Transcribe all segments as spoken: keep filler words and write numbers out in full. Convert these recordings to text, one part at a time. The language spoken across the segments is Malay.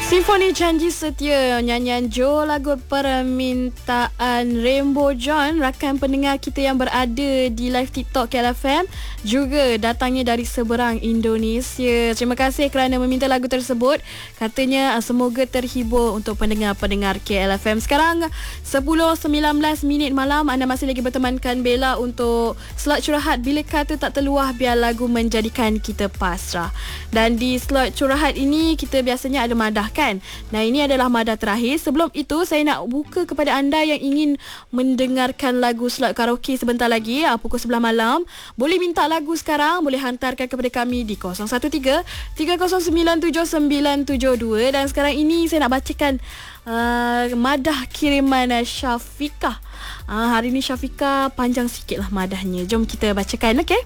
Simfoni Janji Setia, nyanyian Joe, lagu permintaan Rainbow John, rakan pendengar kita yang berada di live TikTok K L F M, juga datangnya dari seberang Indonesia. Terima kasih kerana meminta lagu tersebut. Katanya semoga terhibur untuk pendengar-pendengar K L F M. Sekarang sepuluh sembilan belas minit malam, anda masih lagi bertemankan Bella untuk slot curahat Bila Kata Tak Terluah, biar lagu menjadikan kita pasrah. Dan di slot curahat ini kita biasanya ada madah kan. Nah, ini adalah madah terakhir. Sebelum itu saya nak buka kepada anda yang ingin mendengarkan lagu slot karaoke sebentar lagi, pukul sebelas malam. Boleh minta lagu sekarang, boleh hantarkan kepada kami di kosong satu tiga tiga kosong sembilan tujuh sembilan tujuh dua. Dan sekarang ini saya nak bacakan uh, madah kiriman Syafiqah. uh, Hari ini Syafiqah panjang sikit lah madahnya. Jom kita bacakan, okey?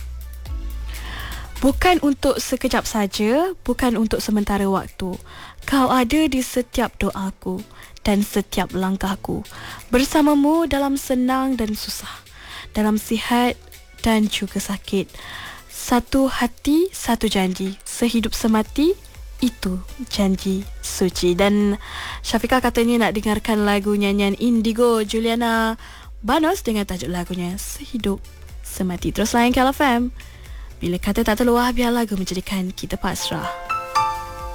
Bukan untuk sekejap saja, bukan untuk sementara waktu. Kau ada di setiap doaku dan setiap langkahku. Bersamamu dalam senang dan susah, dalam sihat dan juga sakit. Satu hati, satu janji. Sehidup semati, itu janji suci. Dan Syafiqah katanya nak dengarkan lagu nyanyian Indigo Juliana Banos dengan tajuk lagunya Sehidup Semati. Terus layan K L F M. Bila kata tak terluah, biar lagu menjadikan kita pasrah.